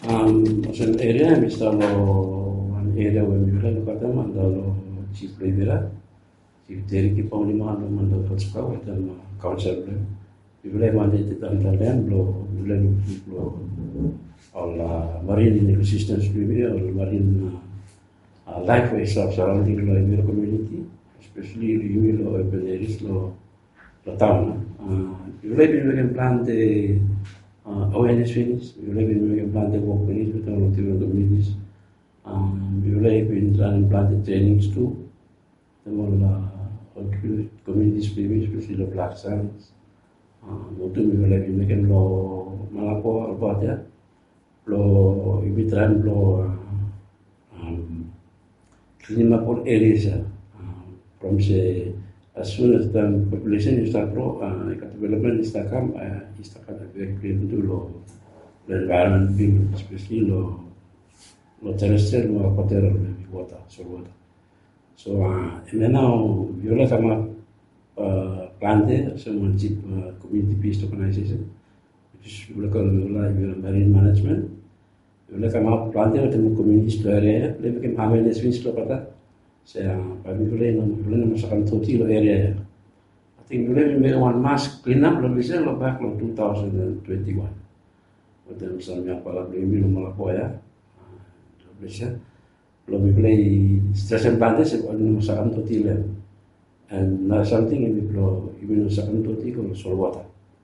Sen area mistalo an area where we were looking mandalo chief libera chief deriki panglima no mandalo fatska watam council we were mandated under land blow all marine ecosystem libera or marine lifeways of surrounding the community, especially the Yumilo urban areas the town. We can plan the awareness finish, we can plan the work finish with all of the communities. We can plan the trainings too. The all communities, especially the black science. We can law Malapo about that. Law, we try and law clean up all areas from say as soon as the population is start grow, development is start come, is start very clean to the environment, being especially low terrestrial, low aquatic water, soil water. So and then now you let them planted some cheap community-based organization, which is local marine management. Bila kami plantai atau community area, bila kami hamil swings lo kata, saya kami boleh masakan toti lo area. I think bila kami one mass clean up lo bisa lo back lo 2021. Waktu misalnya apa lah boleh lo malapoya, lo bisa lo boleh stress and plantai sebab masakan toti lo. And something yang lo masakan toti kalau soil water,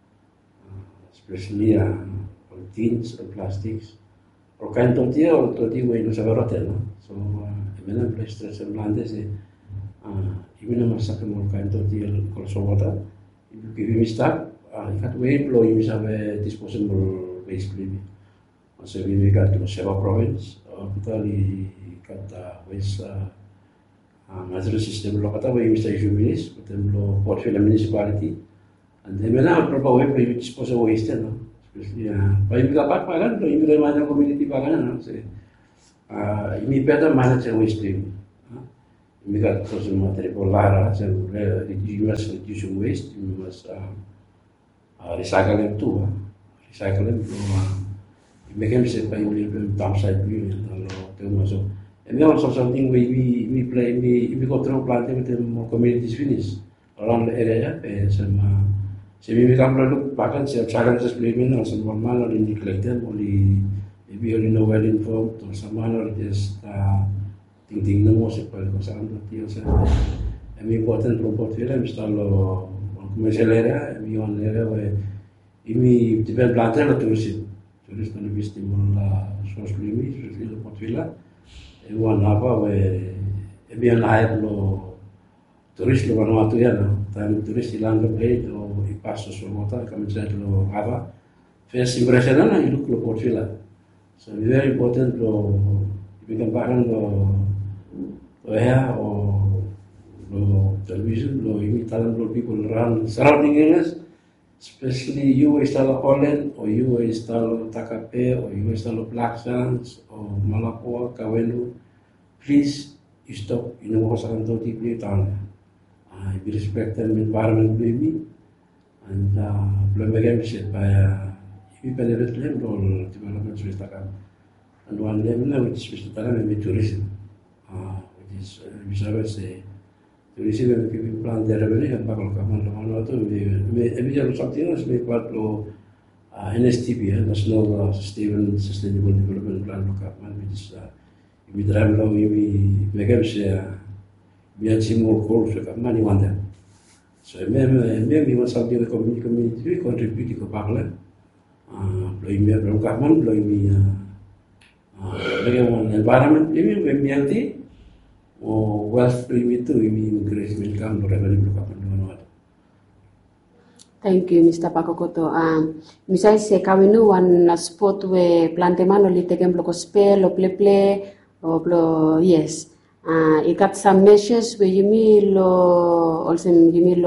especially polythenes or plastics. Orkan toti way no sabarotel, so emena prestres semblante se imena masakan orkan toti kalau sobota ibu kibi mistak ikat way blow you have disposable waste libi so we got to Seva province totally kata waste management system lo kata way Mr. Jubilis betul lo portfolio municipality and emena proper way for disposable waste no. Paling berapa kan? Kalau ini mana community bagan, ini beda mana cewek stream. Ini kan terus materi polar, cewek reduce waste, reduce recycling tu, recycling tu. Ini kan bisa paling lebih downside view kalau tu masuk. Ini also something we play, we control planting with the communities finish around the area, sama. Semi kami lalu bahkan siap challenges beliin orang semua mana orang neglected, maybe orang no well informed, or sama orang just tingting nemu seperti kosan tu saya. Kami important robot film install commercial area, kami on area where ini tiba planter lah turis mana bisa dimulai source beliin, seperti robot film. Iwan apa where kami on hire lo turis lo mana tu ya, time turis hilang ke o passo sulla moto come lo hava first impression you look lo portfolio so very important lo become bahan lo hair or lo television lo imitan lo people around surrounding areas especially you install Holland or you install Takape or you install Black Sands or Malapua Kawelu please you stop you know what's going to be done be respect the environment baby and belum bagaimana sih ini pada level role development ceritakan and one level which is ceritakan maybe tourism which is bisa say tourism yang plan development yang bakal kamu lakukan itu maybe jadi something else maybe part lo NSTP National Sustainable Development Plan kapan which is ini dalam lo ini bagaimana sih biar semua goals kapan ni wanda. So même il va sortir de community contribute ke parle belum belum kaman belum bagaimana environment ini membianti wealth itu ini increasement kan revenue belum kapan mana. Thank you Mr. Pakokoto. Misalnya se kawinu one spot we plantemano litegen bloko spell o play o blo yes. Ikat some measures where you mean also you mean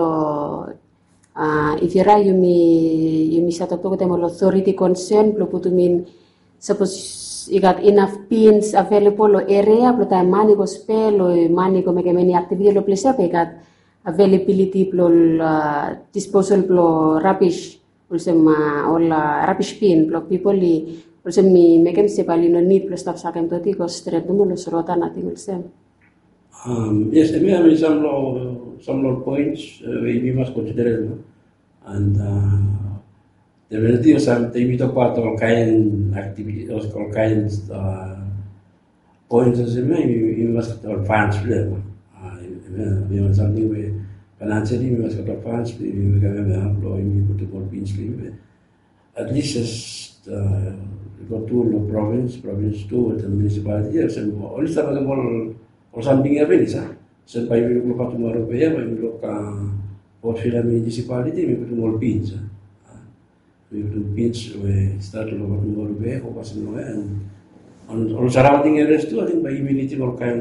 if you mean set up to authority concern to mean suppose you got enough pins available area but time money go spell or money go make many activity lo place up got availability lo disposal lo rubbish also all rubbish pin lo people also mi mekem se palino need plus tap sakem toti ko straight mo lo surota nating ulsem. Yes, I mean some low points we must consider, no? And the reality of some we talk about all kind activity, all kinds points as you must all funds no? We want something we financially we must got funds we can employ we put the more pins at least as got to province 2 the municipality yes and only some or something every is so by we look at tomorrow we look Port Vila municipality we put more pins we do pins we start to look at tomorrow we or something and on surrounding areas too I think by immunity all kind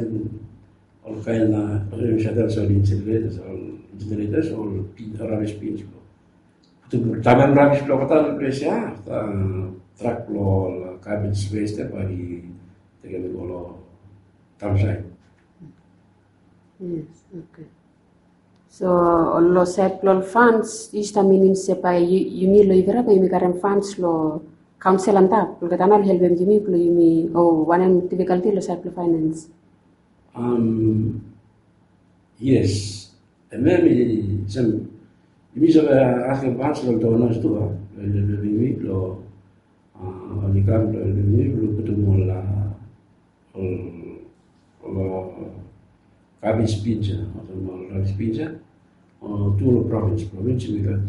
shuttles or generators or rubbish pins taman rubbish block kata place ya truck lo garbage waste pari tegale golo campsite. Yes, okay. So lo seplol funds ista minin sepa yumi lo ibera pa yumi karen funds lo council anta lo katana lo helbem yumi lo yumi one difficulty lo seplol finance. Yes, and maybe some yumi so ask funds lo donos tu lo yumi lo alikam lo yumi lo kutumo la Garbage pinja atau garbage pinja tu lo province we got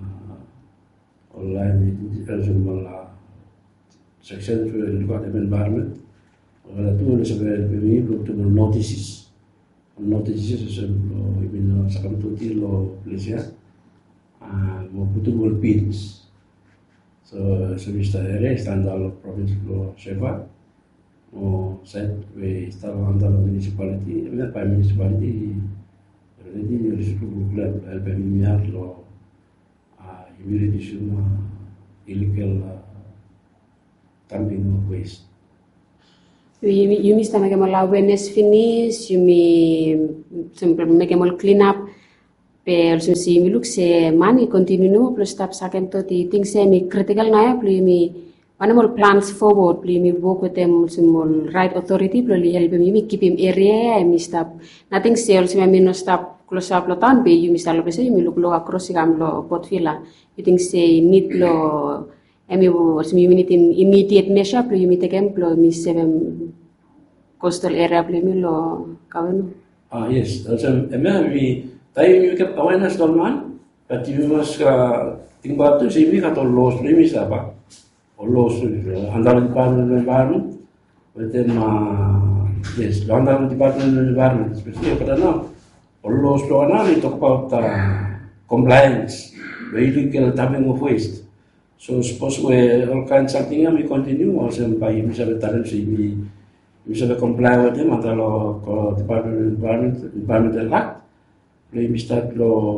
online semua section for the environment tu lo sebenarnya ini belum tu notices sebelum ini sakam tu lo plesia mau butuh more pins so bisa area standar lo province lo sepa set we start under municipality by municipality already you should plan albania lo immediately semua illegal dumping of waste yumi sta make mal awareness finish yumi sempre make mal clean up per so si mi look se mani continue no plus stop sakem to the things any critical na ya yumi animal plans forward, we work with them small right authority, we help them, we keep him area, and we stop. Nothing sales, we no stop close up lotan, be you Mr. Lopez, you look low across the Port Vila. You think say need law, and we need immediate measure, you meet again, Miss 7 coastal area, play me law, Kavano. Yes, that's a we you kept awareness on one, but you must think about to see me at all lost, limits about. Under the Department of Environment, with them, yes, under the Department of Environment, especially for now, all laws now we talk about compliance, the illegal dumping of waste. So suppose we all kinds of things we continue also by we shall comply with them under the Department of Environment, Environmental Act. We start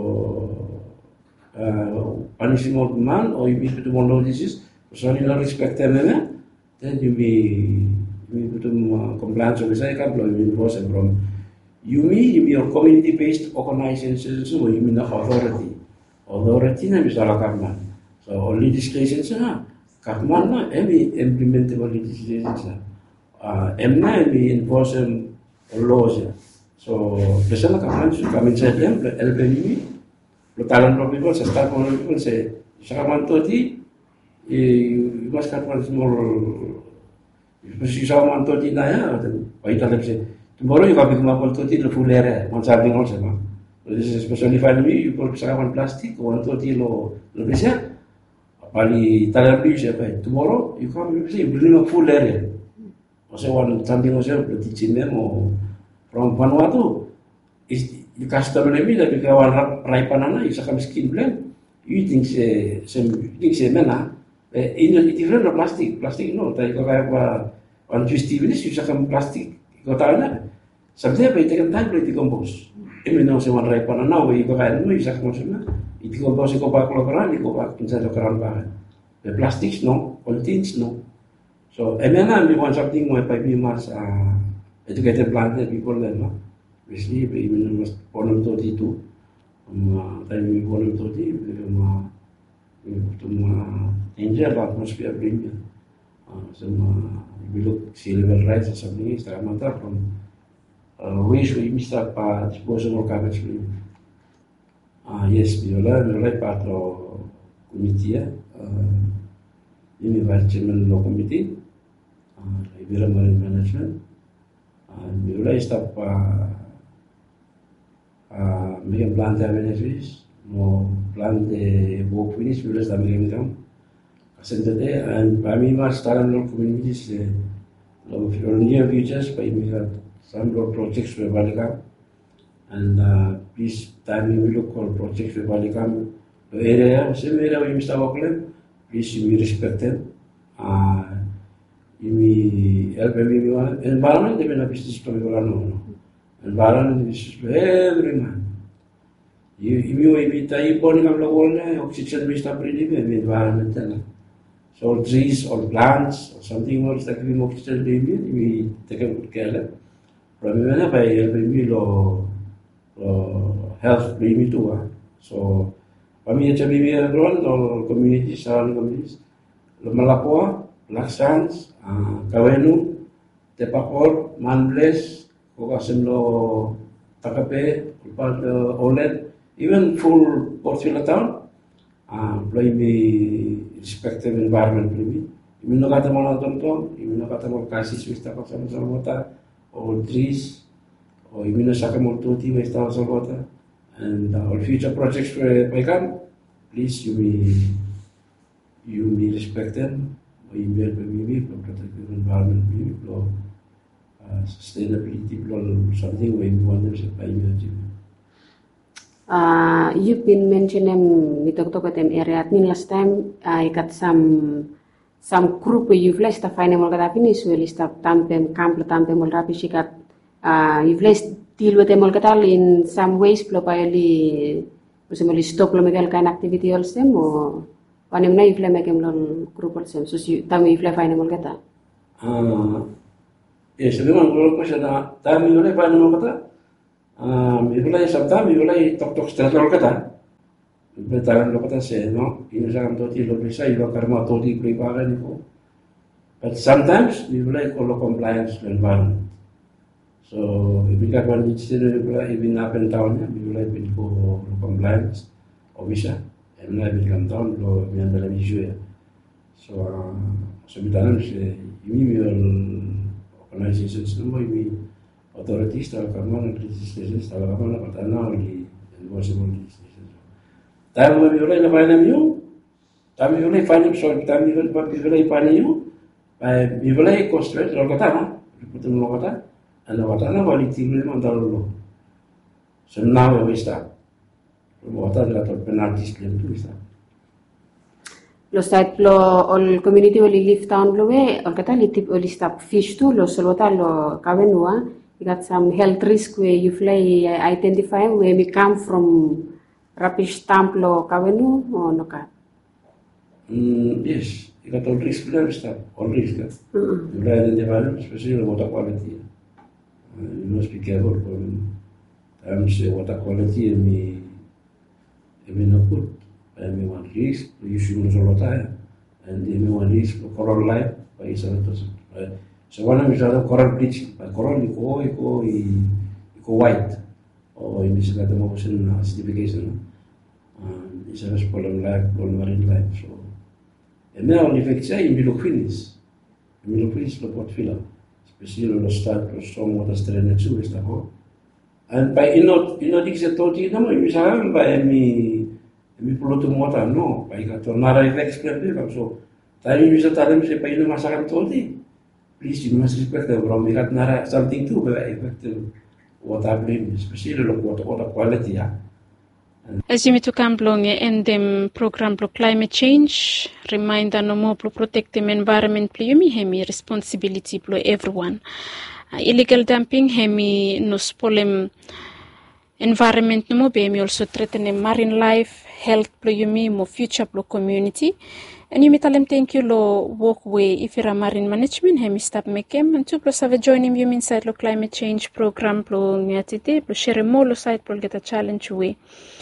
punishing old man or you do more notices. So you don't respect them, then you may put compliance with the cycle, you enforce them from you mean your community-based organizations, so you mean the authority. Authority na misal karman. So legislation na karman na implementable legislation na. Na enforce laws. So biasanya karman kami saja LPMI, lokalan people, sesat people say karman tu mas karpan small si sama to di daya paita lepse tomorrow you have kuma to di full area on serving also ma this is especially for me you put sama plastic on to di lo bisa pali talabi siapa tomorrow you come you bring a full area also one something also the teaching them from Vanuatu is the customer maybe that kawan raipanana is a skin blend you think say mena ini different plastik no tapi kalau kayak on Tuesday ini susah kan plastik kota na sabda baik tekan time boleh dikompos ini no sewan raipan na we ko kayak no bisa konsumna dikompos ko pa kelokaran ko pa kinsa keran ba the plastics no contains no so emena we want something more by be mas educated planted people then no basically we must ponam to itu tapi ponam to itu Angel atmosphere bring Some we look sea level rise or something is matter from ways we start disposable garbage. Yes, we are part of committee. In vice chairman law committee, environment management. We will start making plan the benefits, no plan the work finish. We will start making them. And by me, my start and communities, near futures, by me, some projects for Balikam. And please, time we look for projects for Balikam. The area, same area we Mr. Auckland, please, you respect them. You help me, environment, they may business to me. Environment is every man. You be tired, burning up the wall, oxygen, Mr. Breeding, and environmental. So trees or plants or something else that we must tell we take good care of. From when by helping me health me too. So kami at sabi mi everyone or communities, surrounding communities, Malapua, Black Sands, Kawenu, Tepakor, Manbles, Kokasimlo, Takape, Olet, even full Port Vila town. Play me respective environment play me. Even no kata mo tonton, even no kata mo kasi swista ko sa mota or trees, or even no saka mo tuti westa sa mota, and all future projects for Paikam, please you be respect them, or you be protect the environment, sustainability, something where you want them to pay me. You've been mentioning mitoktokatem area. Admin last time I got some group where you've list of final molgatapini, so list of tampem camp tampem molrapi got you've list deal with them molgatal in some ways probably stop lomical kind activity also or one of if make him group also so you tam if final molgata. Yes, everyone will question that time you will final molgata. Mulai sabda, mulai tok strator kata. Bentaran lo kata say no, inasam toti lo bisa ilo karma toti preparan ko. But sometimes we mulai call compliance to environment. So if we got one incident, even up and down, we mulai bin ko compliance officer, and mulai bin come down lo mian dalam isu ya. So sebenarnya se email organizations no imi authorities tahu kamu legislation tahu kamu nak tanah lagi enforcement legislation. Tapi kami boleh nak pandai you, kami boleh pandai so kami boleh pandai you, kami boleh construct orang kata mana, betul orang kata, anda kata na balik tinggal mandar lo. So now we start. Kata adalah penalties claim tu start. Lo site lo all community oli live town lo we, all kata litip oli stop fish tu lo solota lo kawenua. You got some health risk where you fly identify where we come from rubbish stamp lo kawenu or no ka? Yes, you got all risk there stuff, all risk. You fly identify especially the water quality. You must be careful times water quality me no good. I mean one risk, you should not solota and me one risk for coral life by right? So one of them coral bleaching, but coral iko white, or in this kind of motion acidification. It's a problem life, marine life. So, and now the effects are in Miloquinis. Miloquinis lo pot fila, especially lo start lo strong water drainage is the whole. And by diksi toti naman misalkan by mi pulutung water no, by katonara effects problem. So, tayo bisa tayo sa pa masakan toti. Please, you must respect the from nara something too very effective water blame, especially water quality. As you to Kamplong and them program pro climate change, reminder no more pro protect the environment plumi hemi responsibility pro everyone. Illegal dumping hemi no spolem environment no more be also threaten marine life, health plumi mo future pro community. And you may tell them thank you lo walkway if you're a marine management hemi stop makem and two plus have joining you inside lo climate change program pro ngatite pro share mo lo site pro get a challenge way.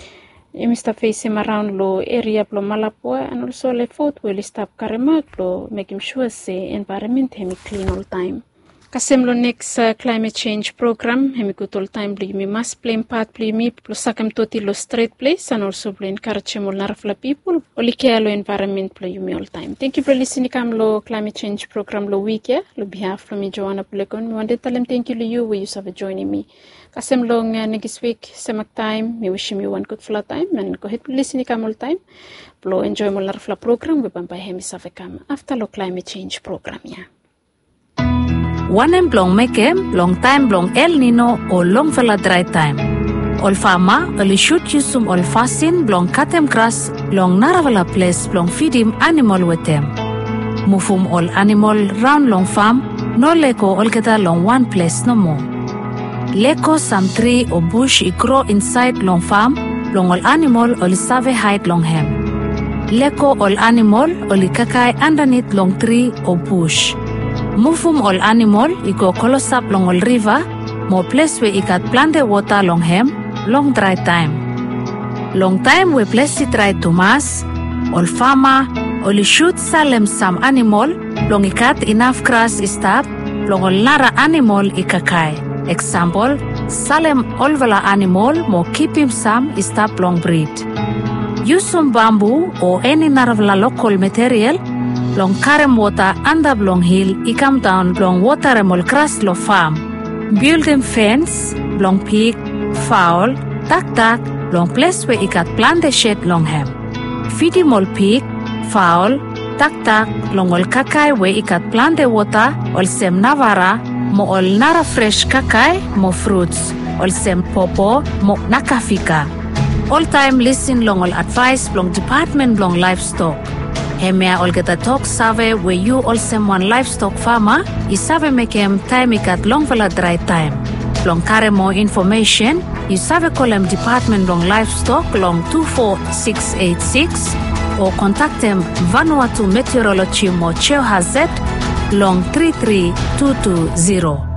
Mr. face him around lo area plo Malapua and also le fourth will stop Karamak plo make him sure say environment hemi clean all time. Kasem lo next climate change program hemi good all time bli mi must play part bli mi plo sakam toti lo straight place and also bli encourage mo narfla people oli care lo environment plo yumi all time. Thank you for listening kam lo climate change program lo week ya lo behalf from me Joanna Pulekon mi wande talem thank you to you we use for joining me. Kasem long next week semak time me wish you one good flat time and go ahead listening kam all time plo enjoy mo narfla program we bamba hemi savekam after lo climate change program ya. Wanem blong mekem, long time blong El Nino o long vela dry time. Ol fama, oli shoot yusum ol fasin blong katem grass, long naravala place blong feedim animal wetem. Mufum ol animal round long farm, no leko ol geta long one place no more. Leko some tree or bush I grow inside long farm, long ol animal ol save hide long hem. Leko ol animal oli kakai underneath long tree or bush. Mufum all animal I go kolosap long all river, more place where I got plant the water long hem, long dry time. Long time we place it dry to mass, all farmer, only shoot salem some animal, long I got enough grass is stop, long all nara animal I kakai. Example, salem all vela animal, more keep him some is stop long breed. Use some bamboo or any naravla local material, long karem water under long hill, I come down long water remol grass lo farm. Build them fence, long pig, fowl, tak, long place where I got plant the shed long hem. Feed him all pig, fowl, tak, long all kakai where I got plant the water, all sem navara, mo all nara fresh kakai, mo fruits, all sem popo, mo nakafika. All time listen long all advice long department long livestock. Hemia all get a talk save where you all someone livestock farmer, I save make him time I got long vela dry time. Long carry more information, you save call him department long livestock long 24686 or contact them Vanuatu Meteorology mo Cheo Hazet long 33220.